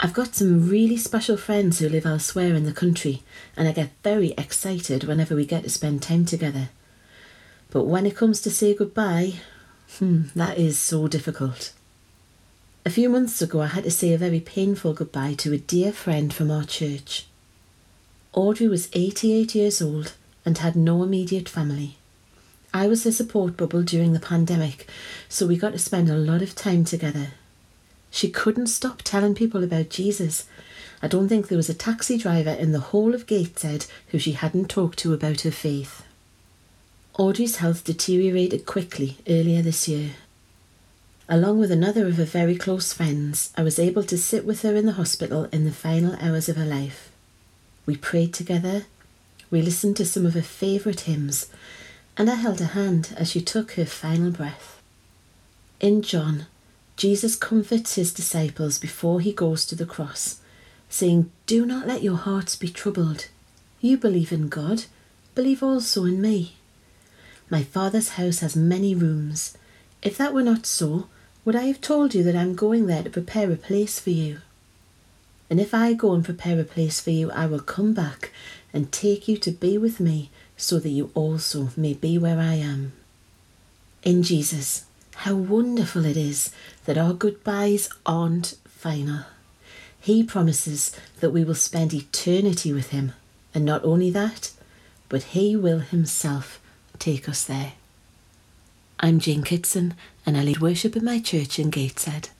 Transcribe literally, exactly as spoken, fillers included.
I've got some really special friends who live elsewhere in the country, and I get very excited whenever we get to spend time together. But when it comes to say goodbye, hmm, that is so difficult. A few months ago I had to say a very painful goodbye to a dear friend from our church. Audrey was eighty-eight years old and had no immediate family. I was her support bubble during the pandemic, so we got to spend a lot of time together. She couldn't stop telling people about Jesus. I don't think there was a taxi driver in the whole of Gateshead who she hadn't talked to about her faith. Audrey's health deteriorated quickly earlier this year. Along with another of her very close friends, I was able to sit with her in the hospital in the final hours of her life. We prayed together, we listened to some of her favourite hymns, and I held her hand as she took her final breath. In John, Jesus comforts his disciples before he goes to the cross, saying, "Do not let your hearts be troubled. You believe in God, believe also in me. My Father's house has many rooms. If that were not so, would I have told you that I'm going there to prepare a place for you? And if I go and prepare a place for you, I will come back and take you to be with me, so that you also may be where I am." In Jesus, how wonderful it is that our goodbyes aren't final. He promises that we will spend eternity with him, and not only that, but he will himself take us there. I'm Jane Kitson, and I lead worship in my church in Gateshead.